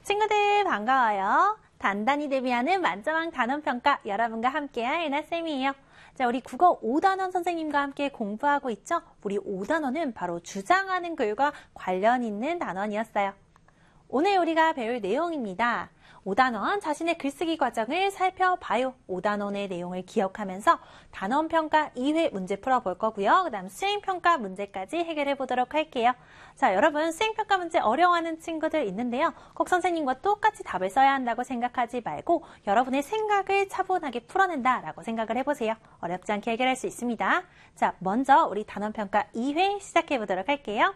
친구들 반가워요. 단단히 대비하는 만점왕 단원평가 여러분과 함께할 예나쌤이에요. 자, 우리 국어 5단원 선생님과 함께 공부하고 있죠? 우리 5단원은 바로 주장하는 글과 관련 있는 단원이었어요. 오늘 우리가 배울 내용입니다. 5단원 자신의 글쓰기 과정을 살펴봐요. 5단원의 내용을 기억하면서 단원평가 2회 문제 풀어볼 거고요. 그 다음 수행평가 문제까지 해결해 보도록 할게요. 자, 여러분 수행평가 문제 어려워하는 친구들 있는데요. 꼭 선생님과 똑같이 답을 써야 한다고 생각하지 말고 여러분의 생각을 차분하게 풀어낸다라고 생각을 해보세요. 어렵지 않게 해결할 수 있습니다. 자, 먼저 우리 단원평가 2회 시작해 보도록 할게요.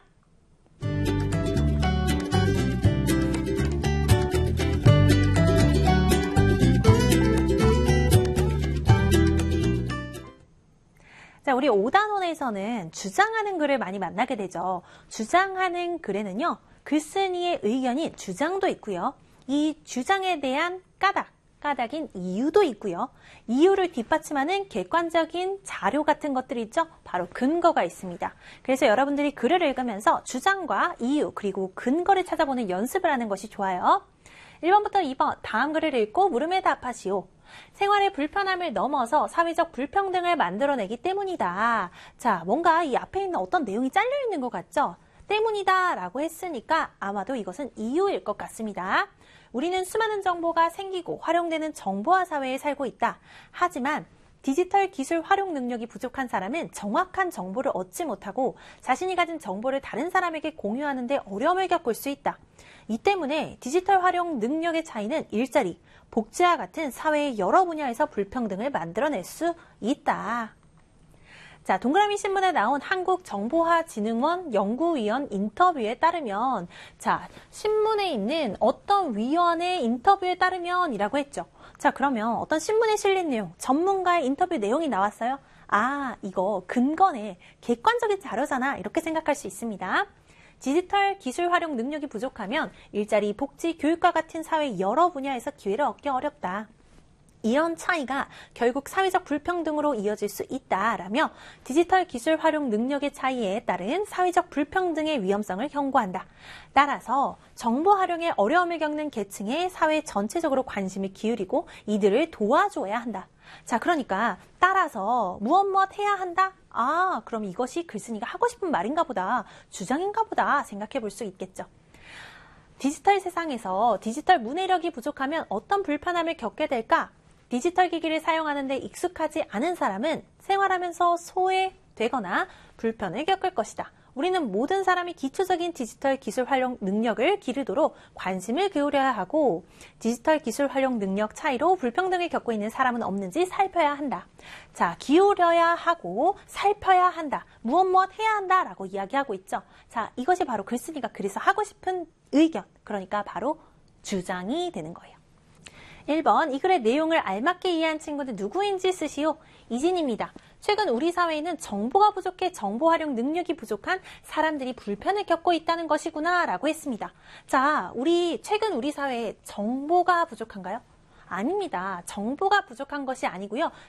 자, 우리 5단원에서는 주장하는 글을 많이 만나게 되죠. 주장하는 글에는요, 글쓴이의 의견인 주장도 있고요. 이 주장에 대한 까닭인 이유도 있고요. 이유를 뒷받침하는 객관적인 자료 같은 것들이 있죠. 바로 근거가 있습니다. 그래서 여러분들이 글을 읽으면서 주장과 이유 그리고 근거를 찾아보는 연습을 하는 것이 좋아요. 1번부터 2번 다음 글을 읽고 물음에 답하시오. 생활의 불편함을 넘어서 사회적 불평등을 만들어내기 때문이다. 자, 뭔가 이 앞에 있는 어떤 내용이 잘려있는 것 같죠? 때문이다 라고 했으니까 아마도 이것은 이유일 것 같습니다. 우리는 수많은 정보가 생기고 활용되는 정보화 사회에 살고 있다. 하지만 디지털 기술 활용 능력이 부족한 사람은 정확한 정보를 얻지 못하고 자신이 가진 정보를 다른 사람에게 공유하는 데 어려움을 겪을 수 있다. 이 때문에 디지털 활용 능력의 차이는 일자리, 복지와 같은 사회의 여러 분야에서 불평등을 만들어낼 수 있다. 자, 동그라미 신문에 나온 한국정보화진흥원 연구위원 인터뷰에 따르면, 자, 신문에 있는 어떤 위원의 인터뷰에 따르면 이라고 했죠. 자, 그러면 어떤 신문에 실린 내용, 전문가의 인터뷰 내용이 나왔어요. 아, 이거 근거네, 객관적인 자료잖아, 이렇게 생각할 수 있습니다. 디지털 기술 활용 능력이 부족하면 일자리, 복지, 교육과 같은 사회 여러 분야에서 기회를 얻기 어렵다. 이런 차이가 결국 사회적 불평등으로 이어질 수 있다라며 디지털 기술 활용 능력의 차이에 따른 사회적 불평등의 위험성을 경고한다. 따라서 정보 활용에 어려움을 겪는 계층에 사회 전체적으로 관심을 기울이고 이들을 도와줘야 한다. 자, 그러니까 따라서 무엇 해야 한다? 아, 그럼 이것이 글쓴이가 하고 싶은 말인가 보다, 주장인가 보다 생각해 볼 수 있겠죠. 디지털 세상에서 디지털 문해력이 부족하면 어떤 불편함을 겪게 될까? 디지털 기기를 사용하는 데 익숙하지 않은 사람은 생활하면서 소외되거나 불편을 겪을 것이다. 우리는 모든 사람이 기초적인 디지털 기술 활용 능력을 기르도록 관심을 기울여야 하고 디지털 기술 활용 능력 차이로 불평등을 겪고 있는 사람은 없는지 살펴야 한다. 자, 기울여야 하고 살펴야 한다. 무엇 해야 한다라고 이야기하고 있죠. 자, 이것이 바로 글쓴이가 그래서 하고 싶은 의견, 그러니까 바로 주장이 되는 거예요. 1번, 이 글의 내용을 알맞게 이해한 친구들 누구인지 쓰시오. 이진입니다. 최근 우리 사회에는 정보가 부족해 정보 활용 능력이 부족한 사람들이 불편을 겪고 있다는 것이구나 라고 했습니다. 자, 최근 우리 사회에 정보가 부족한가요? 아닙니다. 정보가 부족한 것이 아니고요.